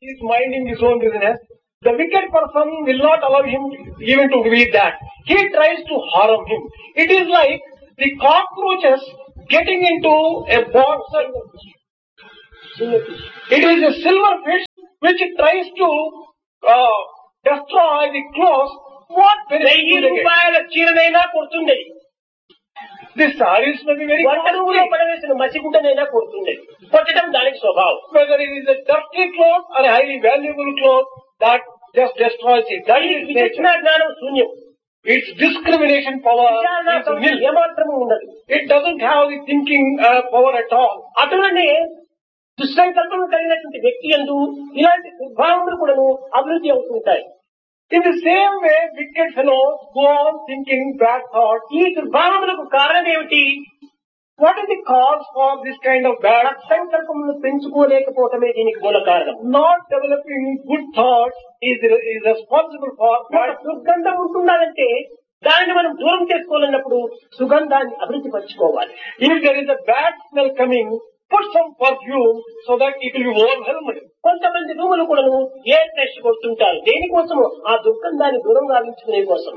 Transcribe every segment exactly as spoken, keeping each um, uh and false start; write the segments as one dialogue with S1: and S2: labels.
S1: He is minding his own business. The wicked person will not allow him even to read that. He tries to harm him. It is like the cockroaches getting into a box. It is a silverfish which tries to uh, destroy the clothes. What
S2: వెయ్యి రూపాయల చీరనైనా కొడుతుండేది.
S1: The sarees may be very
S2: వంట రూములో పడవేసిన మసిగుడ్డనైనా కొడుతుండేది. కొట్టడం దానికి స్వభావం.
S1: Whether it is a dirty cloth or a highly valuable cloth, that just destroys it. That is
S2: విచక్షణ జ్ఞానం శూన్యం.
S1: Its discrimination power is nil.
S2: ఏమాత్రము ఉండదు.
S1: It doesn't have the thinking uh, power at all.
S2: అటువనే దుస్సంకల్పం కలిగినటువంటి వ్యక్తి యందు ఇలాంటి దుర్భావములు కూడాను అభివృద్ధి అవుతుంటాయి.
S1: In the same way, wicked fellows go on thinking bad thoughts.
S2: ఈ దుర్భావములకు కారణం ఏమిటి?
S1: What is the cause for this kind of bad
S2: సంకల్పములను పెంచుకోలేకపోవటమే దీనికి మూల కారణం.
S1: Not developing good thoughts is, is responsible for bad.
S2: దుర్గంధం ఉంటున్నదంటే దానిని మనం దూరం చేసుకోవాలన్నప్పుడు సుగంధాన్ని అభివృద్ధి పరచుకోవాలి.
S1: If there is a bad smell coming, put some perfume so that it will be overwhelmed.
S2: కొంతమంది రూములు కూడాను ఎయిర్ ఫ్రెష్ కొడుతుంటారు. దేనికోసము? ఆ దుర్గంధాన్ని దూరం గావించుకునే కోసం.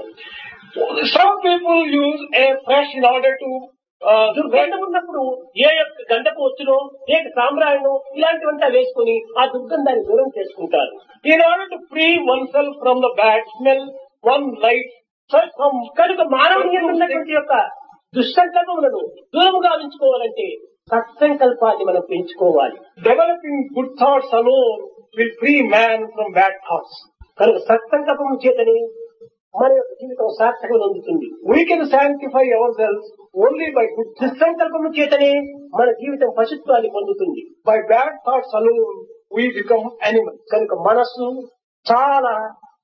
S1: Some people use air fresh in order to uh,
S2: దుర్గంధం ఉన్నప్పుడు ఏ యొక్క గంధపు వచ్చునో లేక సాంబ్రాణినో ఇలాంటివంతా వేసుకుని ఆ దుర్గంధాన్ని దూరం చేసుకుంటారు.
S1: In order to free oneself from the bad smell, one lights some.
S2: కనుక మానవుని ఉన్నటువంటి యొక్క దుస్సంకల్పములను దూరం గావించుకోవాలంటే సత్సంకల్పాన్ని మనం పెంచుకోవాలి.
S1: Developing good thoughts alone will free man from bad thoughts.
S2: కనుక సత్సంకల్పం చేతనే మన యొక్క జీవితం సార్థకం పొందుతుంది.
S1: We can sanctify ourselves only by good thoughts.
S2: దుస్సంకల్పం చేతనే మన జీవితం పశుత్వాన్ని పొందుతుంది.
S1: By bad thoughts alone we become animals.
S2: కనుక మనస్సు చాలా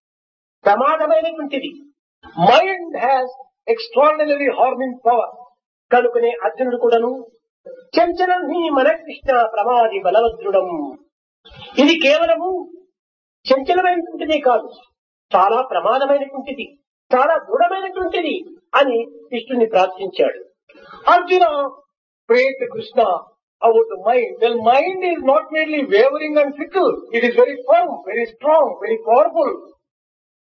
S2: ప్రమాదమైనటువంటిది.
S1: Mind has extraordinarily harming power.
S2: కనుకనే అర్జునుడు కూడాను చంచలం హి మన కృష్ణ ప్రమాది బలవద్రుడం. ఇది కేవలము చంచలమైనటువంటిదే కాదు, చాలా ప్రమాదమైనటువంటిది, చాలా దృఢమైనటువంటిది అని కృష్ణుని ప్రార్థించాడు.
S1: Arjuna prayed to Krishna about the mind. Well, mind is not merely wavering and fickle. It is very firm, very strong, very powerful.